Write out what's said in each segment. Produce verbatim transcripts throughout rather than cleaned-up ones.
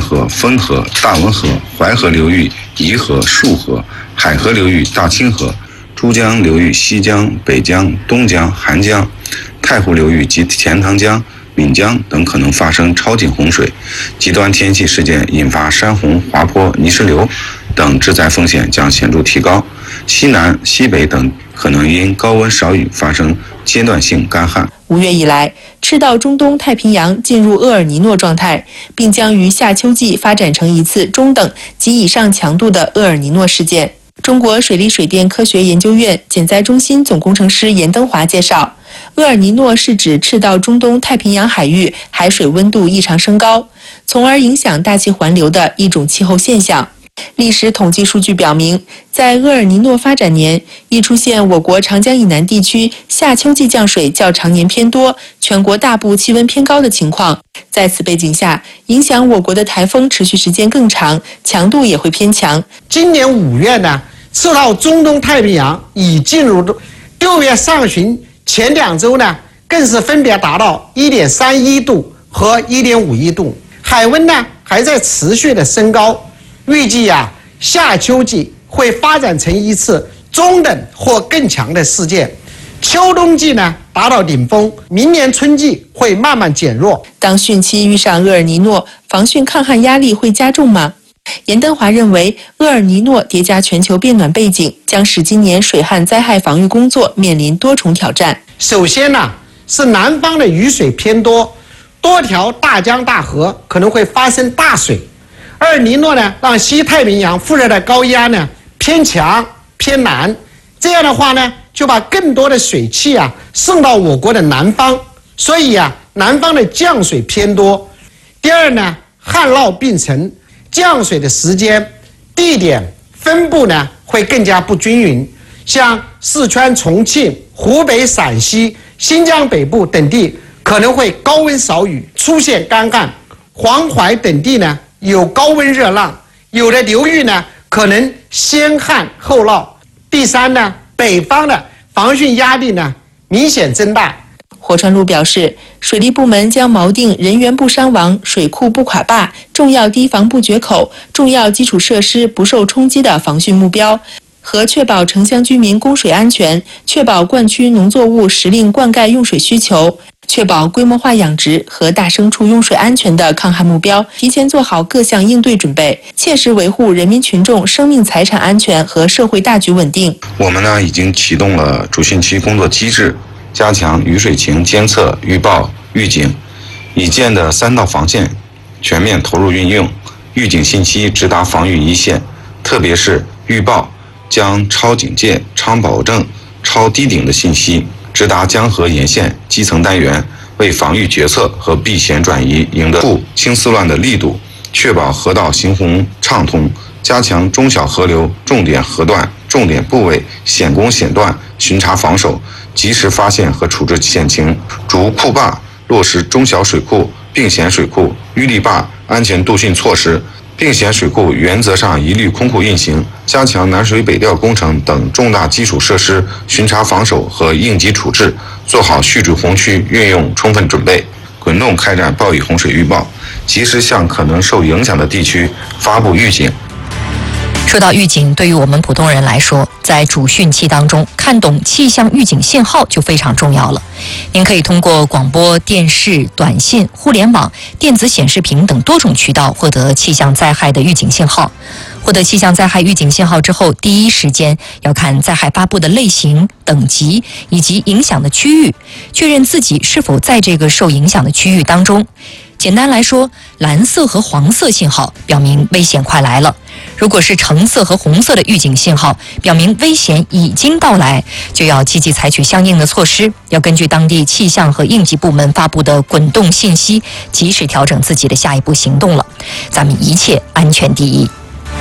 河、汾河、大汶河、淮河流域宜河、束河、海河流域大清河、珠江流域西江、北江、东江、韩江、太湖流域及钱塘江、岷江等可能发生超警洪水，极端天气事件引发山洪、滑坡、泥石流等致灾风险将显著提高。西南、西北等可能因高温少雨发生阶段性干旱。 五月以来，赤道中东太平洋进入厄尔尼诺状态，并将于夏秋季发展成一次中等及以上强度的厄尔尼诺事件。中国水利水电科学研究院减灾中心总工程师严登华介绍，厄尔尼诺是指赤道中东太平洋海域海水温度异常升高，从而影响大气环流的一种气候现象。历史统计数据表明，在厄尔尼诺发展年，易出现我国长江以南地区夏秋季降水较常年偏多，全国大部气温偏高的情况。在此背景下，影响我国的台风持续时间更长，强度也会偏强。 今年五月呢，赤道中东太平洋已进入六月上旬前两周呢，更是分别达到 一点三一度和 一点五一度，海温呢还在持续的升高。预计啊，夏秋季会发展成一次中等或更强的事件，秋冬季呢达到顶峰，明年春季会慢慢减弱。 当汛期遇上厄尔尼诺，防汛抗旱压力会加重吗？严登华认为，厄尔尼诺叠加全球变暖背景，将使今年水旱灾害防御工作面临多重挑战。 首先呢，是南方的雨水偏多，多条大江大河可能会发生大水。厄尔尼诺呢，让西太平洋副热带高压呢偏强偏南，这样的话呢，就把更多的水汽啊送到我国的南方，所以啊，南方的降水偏多。第二呢，旱涝并成，降水的时间、地点、分布呢会更加不均匀，像四川、重庆、湖北、陕西、新疆北部等地可能会高温少雨，出现干旱；黄淮等地呢有高温热浪，有的流域呢可能先旱后涝。第三呢，北方的防汛压力呢明显增大。 火川路表示，水利部门将锚定人员不伤亡、水库不垮坝、重要堤防不决口、重要基础设施不受冲击的防汛目标，和确保城乡居民供水安全，确保灌区农作物时令灌溉用水需求，确保规模化养殖和大牲畜用水安全的抗旱目标，提前做好各项应对准备，切实维护人民群众生命财产安全和社会大局稳定。 我们呢已经启动了主汛期工作机制，加强雨水情监测、预报、预警，已建的三道防线全面投入运用，预警信息直达防御一线，特别是预报将超警戒、超保证、超堤顶的信息直达江河沿线基层单元，为防御决策和避险转移赢得清思乱的力度，确保河道行洪畅通，加强中小河流重点河段、重点部位险工险段巡查防守，及时发现和处置险情，逐库坝落实中小水库、并险水库、淤泥坝安全渡汛措施，并险水库原则上一律空库运行，加强南水北调工程等重大基础设施巡查防守和应急处置，做好蓄滞洪区运用充分准备，滚动开展暴雨洪水预报，及时向可能受影响的地区发布预警。 说到预警，对于我们普通人来说，在主汛期当中看懂气象预警信号就非常重要了。您可以通过广播电视、短信、互联网、电子显示屏等多种渠道获得气象灾害的预警信号。获得气象灾害预警信号之后，第一时间要看灾害发布的类型、等级以及影响的区域，确认自己是否在这个受影响的区域当中。简单来说，蓝色和黄色信号表明危险快来了，如果是橙色和红色的预警信号，表明危险已经到来，就要积极采取相应的措施，要根据当地气象和应急部门发布的滚动信息，及时调整自己的下一步行动了。咱们一切安全第一。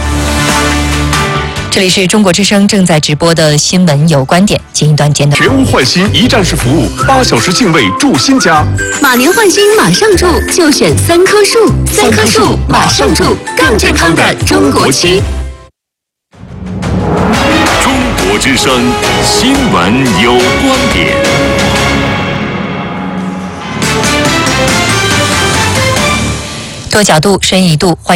这里是中国之声正在直播的新闻有观点，近一段间的全屋换新一站式服务，八小时敬畏住新家。 马年换新马上住，就选三棵树，三棵树马上住，更健康的中国区。 中国之声新闻有观点。 多角度，深一度，欢迎